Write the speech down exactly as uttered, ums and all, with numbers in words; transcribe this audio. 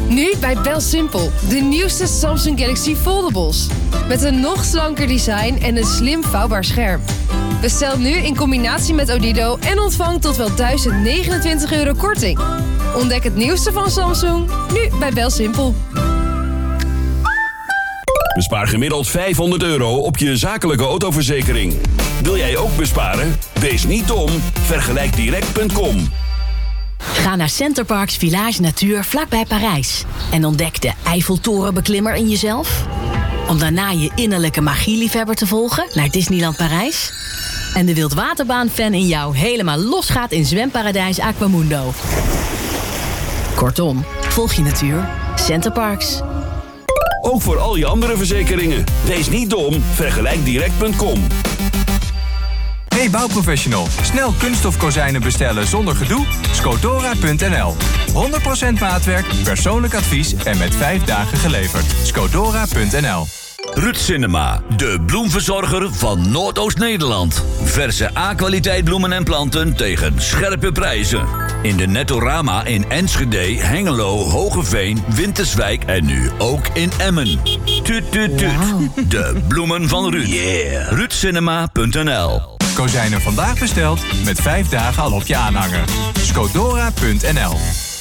Nu bij BelSimpel, de nieuwste Samsung Galaxy Foldables. Met een nog slanker design en een slim vouwbaar scherm. Bestel nu in combinatie met Odido en ontvang tot wel duizend negenentwintig euro korting. Ontdek het nieuwste van Samsung, nu bij BelSimpel. Bespaar gemiddeld vijfhonderd euro op je zakelijke autoverzekering. Wil jij ook besparen? Wees niet dom, vergelijk direct punt com. Ga naar Centerparks Village Natuur vlakbij Parijs. En ontdek de Eiffeltorenbeklimmer in jezelf. Om daarna je innerlijke magieliefhebber te volgen naar Disneyland Parijs. En de wildwaterbaan-fan in jou helemaal losgaat in zwemparadijs Aquamundo. Kortom, volg je natuur. Centerparks. Ook voor al je andere verzekeringen. Wees niet dom, vergelijk direct punt com. Hey bouwprofessional, snel kunststof kozijnen bestellen zonder gedoe? Scodora punt n l. honderd procent maatwerk, persoonlijk advies en met vijf dagen geleverd. Scodora punt n l. Ruud Cinema, de bloemverzorger van Noordoost-Nederland. Verse A-kwaliteit bloemen en planten tegen scherpe prijzen. In de Nettorama in Enschede, Hengelo, Hogeveen, Winterswijk en nu ook in Emmen. Tuut, tuut, tuut. Wow. De bloemen van Ruud. Yeah. Ruud Cinema punt n l. Kozijnen vandaag besteld met vijf dagen al op je aanhanger. Scodora punt n l.